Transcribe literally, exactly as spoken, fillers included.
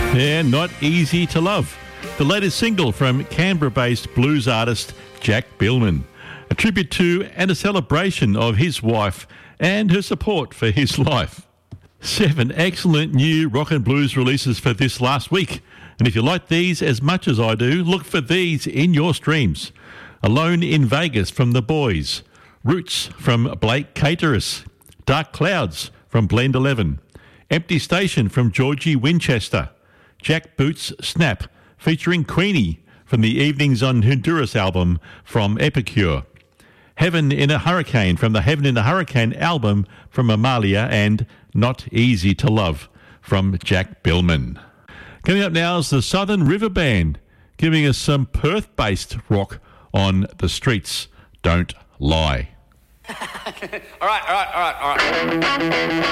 They're Not Easy to Love, the latest single from Canberra-based blues artist Jack Billman, a tribute to and a celebration of his wife and her support for his life. Seven excellent new rock and blues releases for this last week. And if you like these as much as I do, look for these in your streams. Alone in Vegas from The Boys, Roots from Blake Caterus, Dark Clouds from Blend eleven, Empty Station from Georgie Winchester, Jack Boots' Snap featuring Queenie from the Evenings on Honduras album from Epicure, Heaven in a Hurricane from the Heaven in a Hurricane album from Amalia, and Not Easy to Love from Jack Billman. Coming up now is the Southern River Band, giving us some Perth-based rock on The Streets Don't Lie. all right, all right, all right, all right.